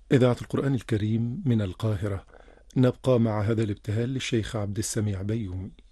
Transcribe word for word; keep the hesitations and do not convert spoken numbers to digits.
إذاعة القرآن الكريم من القاهرة. نبقى مع هذا الابتهال للشيخ عبد السميع بيومي.